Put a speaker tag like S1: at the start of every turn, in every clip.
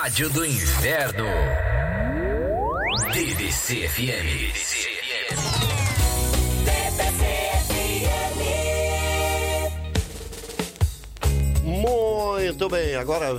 S1: Rádio do Inverno. DBC-FM.
S2: Muito bem, agora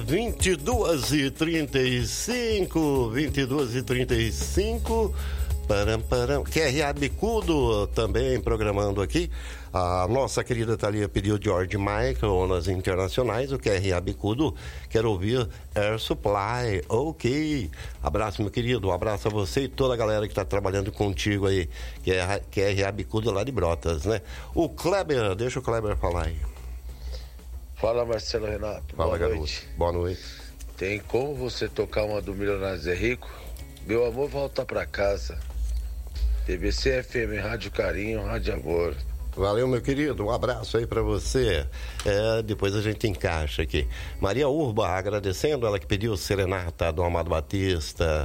S2: 22h35. 22h35. QRA Bicudo também programando aqui. A nossa querida Thalia pediu George Michael, Ondas Internacionais. O QRA Bicudo quer ouvir Air Supply. Ok. Abraço, meu querido. Um abraço a você e toda a galera que está trabalhando contigo aí. QRA Bicudo lá de Brotas, né? O Kleber, deixa o Kleber falar aí.
S3: Fala, Marcelo Renato.
S2: Fala,
S3: boa
S2: garoto.
S3: noite.
S2: Boa noite.
S3: Tem como você tocar uma do Milionários é Rico? Meu amor, volta pra casa. TBC FM, Rádio Carinho, Rádio Amor.
S2: Valeu, meu querido. Um abraço aí pra você. Depois a gente encaixa aqui. Maria Urba, agradecendo, ela que pediu Serenata do Amado Batista.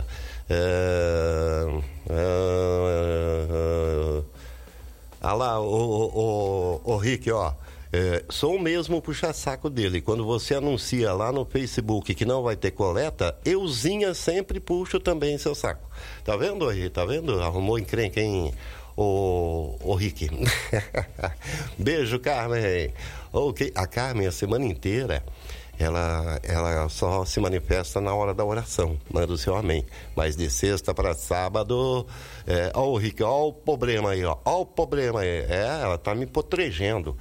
S2: Lá, o Rick, ó. Sou o mesmo puxa-saco dele. Quando você anuncia lá no Facebook que não vai ter coleta, euzinha sempre puxo também seu saco. Tá vendo aí? Tá vendo? Arrumou encrenca, hein? O Rick. Beijo, Carmen. Ok, a Carmen a semana inteira ela só se manifesta na hora da oração, manda o seu amém. Mas de sexta para sábado, ó o Rick, ó o problema aí, ó o problema aí. Ela tá me potregendo.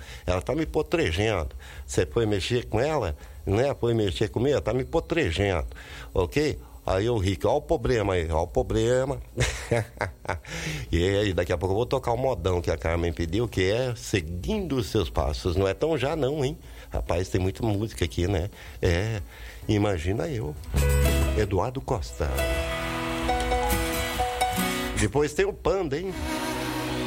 S2: Você foi mexer com ela, né? Foi mexer comigo, ela tá me potregendo, ok? Aí o Rick, ó o problema aí, ó o problema. E aí, daqui a pouco eu vou tocar o modão que a Carmen pediu, que é Seguindo os Seus Passos. Não é tão já não, hein? Rapaz, tem muita música aqui, né? Imagina eu. Eduardo Costa. Depois tem o Panda, hein?